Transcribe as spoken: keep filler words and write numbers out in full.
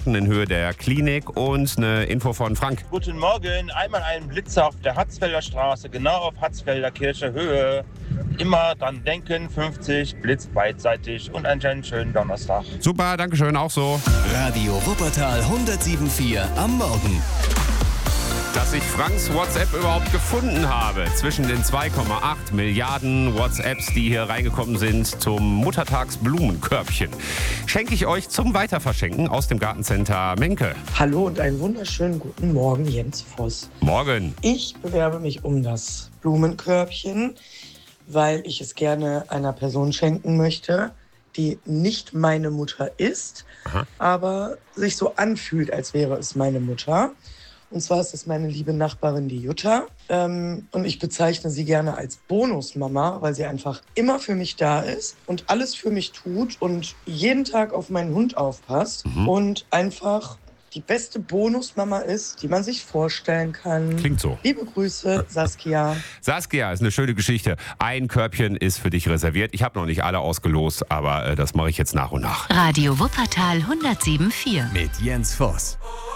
in Höhe der Klinik und eine Info von Frank. Guten Morgen, einmal einen Blitzer auf der Hatzfelder Straße, genau auf Hatzfelder Kirche Höhe. Immer dran denken, fünfzig, Blitz beidseitig und einen schönen Donnerstag. Super, Dankeschön, auch so. Radio Wuppertal hundertsieben Komma vier am Morgen. Dass ich Franks WhatsApp überhaupt gefunden habe. Zwischen den zwei Komma acht Milliarden WhatsApps, die hier reingekommen sind zum Muttertagsblumenkörbchen, schenke ich euch zum Weiterverschenken aus dem Gartencenter Menke. Hallo und einen wunderschönen guten Morgen, Jens Voss. Morgen. Ich bewerbe mich um das Blumenkörbchen, weil ich es gerne einer Person schenken möchte, die nicht meine Mutter ist, Aha. aber sich so anfühlt, als wäre es meine Mutter. Und zwar ist es meine liebe Nachbarin, die Jutta. Ähm, und ich bezeichne sie gerne als Bonusmama, weil sie einfach immer für mich da ist und alles für mich tut und jeden Tag auf meinen Hund aufpasst mhm. und einfach die beste Bonusmama ist, die man sich vorstellen kann. Klingt so. Liebe Grüße, Saskia. Saskia, ist eine schöne Geschichte. Ein Körbchen ist für dich reserviert. Ich habe noch nicht alle ausgelost, aber äh, das mache ich jetzt nach und nach. Radio Wuppertal hundertsieben Komma vier mit Jens Voss.